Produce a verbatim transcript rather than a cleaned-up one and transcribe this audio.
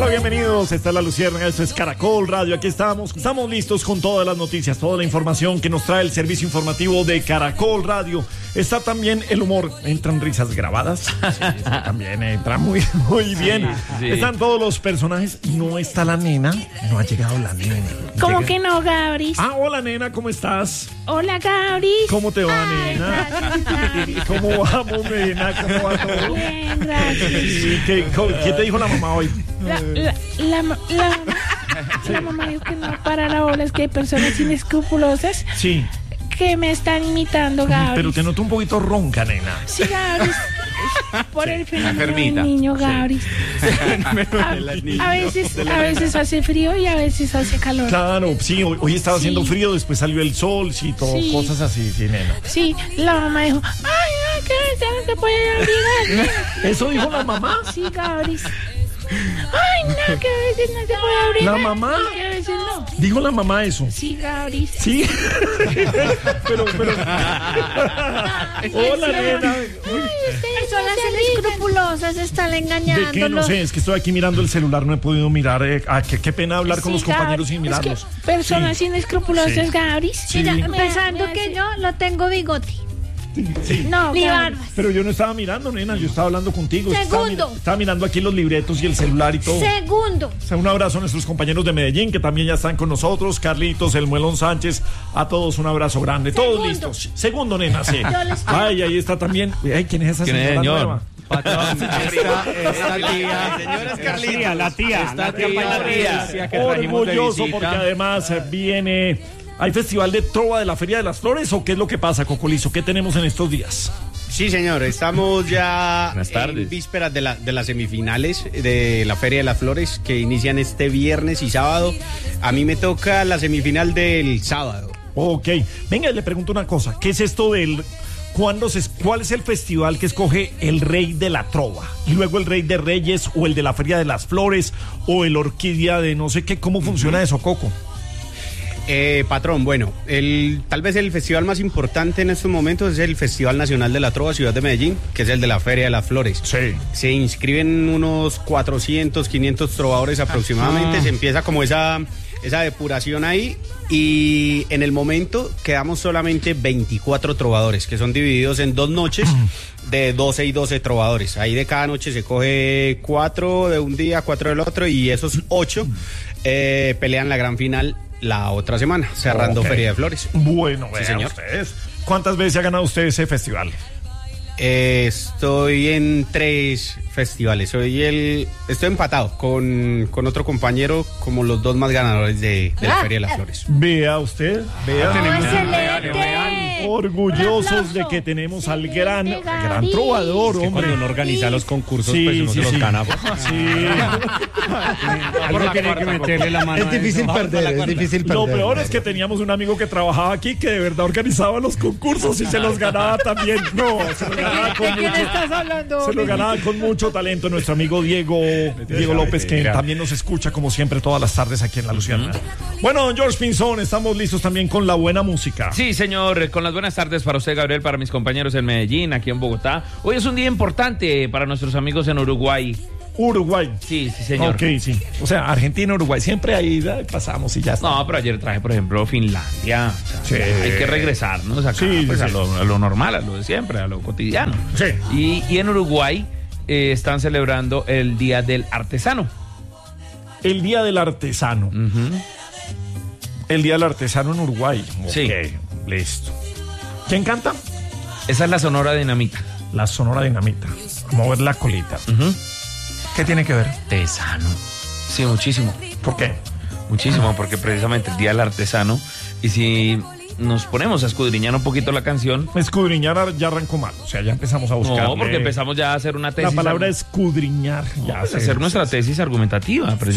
Hola, bienvenidos. Esta es La Luciérnaga, esto es Caracol Radio. Aquí estamos. Estamos listos con todas las noticias, toda la información que nos trae el servicio informativo de Caracol Radio. Está también el humor. Entran risas grabadas. Sí, sí, también entra muy, muy bien. Sí, sí. Están todos los personajes. No está la nena. No ha llegado la nena. ¿Cómo Llega... que no, Gabris? Ah, hola, nena. ¿Cómo estás? Hola, Gabris. ¿Cómo te va, Ay, nena? gracias, ¿Cómo vamos, nena? ¿Cómo va todo? bien, gracias. Sí, ¿qué, ¿Qué te dijo la mamá hoy? La, la, la, la, la mamá dijo que no para la bola, es que hay personas inescrupulosas Sí. que me están imitando, Gabris. Pero te noto un poquito ronca, nena. Sí, Gabris. Por Sí. el fenómeno Enfermita. del niño, Gabris. Sí. A, a veces, a veces hace frío y a veces hace calor. Claro, sí, hoy, hoy estaba Sí. haciendo frío, después salió el sol, sí, todo, Sí. cosas así, sí, nena. Sí, la mamá dijo, ay, no, que ya no se puede abrigar. ¿Eso dijo la mamá? Sí, Gabris. Ay, no, que a veces no se puede abrir. ¿La mamá? Y que a veces no. ¿Dijo la mamá eso? Sí, Gabris. Sí. pero, pero. Hola, nena. Personas inescrupulosas están engañando. ¿De qué? No sé, es que estoy aquí mirando el celular, no he podido mirar. Eh, ah, qué, qué pena hablar con Sí, los compañeros Gabris. sin mirarlos. Es que personas Sí. inescrupulosas, Sí. Gabris. Sí. Mira, Sí. pensando Me- que me- yo no tengo bigote. Sí. No, Ni Gabris. barba. Pero yo no estaba mirando, nena, yo estaba hablando contigo. Estaba, Segundo. mira- estaba mirando aquí los libretos y el celular y todo. Segundo. O sea, un abrazo a nuestros compañeros de Medellín que también ya están con nosotros, Carlitos, el Muelón Sánchez, a todos un abrazo grande, todos Segundo. listos. Segundo, nena, sí. Yo les- Ay, ahí está también. Ay, ¿quién es esa ¿Quién es, señora señor? nueva? Patrón, esta, esta tía, Señoras la Carlitos. tía, la tía, Esta la tía, tía, la tía, Patricia, que trajimos de Orgulloso visita. porque además eh, viene. ¿Hay festival de trova de la Feria de las Flores o qué es lo que pasa, Cocolizo? ¿Qué tenemos en estos días? Sí, señor, estamos ya Buenas tardes. en vísperas de, la, de las semifinales de la Feria de las Flores que inician este viernes y sábado. A mí me toca la semifinal del sábado. Ok. Venga, le pregunto una cosa. ¿Qué es esto del... ¿Cuándo se, ¿Cuál es el festival que escoge el rey de la trova? Y luego el rey de Reyes o el de la Feria de las Flores o el orquídea de no sé qué. ¿Cómo funciona eso, Coco? Eh, patrón, bueno, el, tal vez el festival más importante en estos momentos es el Festival Nacional de la Trova Ciudad de Medellín, que es el de la Feria de las Flores. Sí. Se inscriben unos cuatrocientos, quinientos trovadores aproximadamente, Ah. se empieza como esa, esa depuración ahí y en el momento quedamos solamente veinticuatro trovadores, que son divididos en dos noches de doce y doce trovadores. Ahí de cada noche se coge cuatro de un día, cuatro del otro y esos ocho eh, pelean la gran final la otra semana, cerrando Ok. Feria de Flores. Bueno, Sí, vean señor. ustedes. ¿Cuántas veces ha ganado usted ese festival? Eh, estoy en tres festivales. Soy el, estoy empatado con, con otro compañero como los dos más ganadores de, de la Feria de las Flores. Vea usted, vea. Oh, tenemos- excelente. Orgullosos Un aplauso. de que tenemos al gran, Excelente, gran Gaby. trovador, Que hombre. cuando uno organiza los concursos, Sí, pues uno sí, se los sí. gana. Sí. Algo tiene que meterle la mano. Es difícil perder, es difícil perder. Lo peor es que teníamos un amigo que trabajaba aquí que de verdad organizaba los concursos y se los ganaba también. No, se los ganaba con quién mucho, estás hablando? se los ganaba con mucho talento nuestro amigo Diego, Diego López, que también nos escucha como siempre todas las tardes aquí en La Luciana. Bueno, don George Pinzón, estamos listos también con la buena música. Sí, señor, con las buenas tardes para usted, Gabriel, para mis compañeros en Medellín, aquí en Bogotá. Hoy es un día importante para nuestros amigos en Uruguay. Uruguay. Sí, sí, señor. Ok, sí. O sea, Argentina, Uruguay, siempre ahí eh, pasamos y ya está. No, pero ayer traje, por ejemplo, Finlandia. O sea, Sí. hay que regresarnos acá Sí, pues, sí, a, sí. lo, a lo normal, a lo de siempre, a lo cotidiano. Sí. Y, y en Uruguay eh, están celebrando el Día del Artesano. El Día del Artesano. Ujú. El Día del Artesano en Uruguay. Sí. Ok, listo. ¿Quién canta? Esa es la Sonora Dinamita. La Sonora Dinamita. Mover la colita. Ujú. ¿Qué tiene que ver? Artesano. Sí, muchísimo. ¿Por qué? Muchísimo, porque precisamente el Día del Artesano. Y si nos ponemos a escudriñar un poquito la canción. Escudriñar ya arrancó mal. O sea, ya empezamos a buscar. No, porque empezamos ya a hacer una tesis. La palabra escudriñar. Ya a se- hacer nuestra tesis argumentativa, precisamente.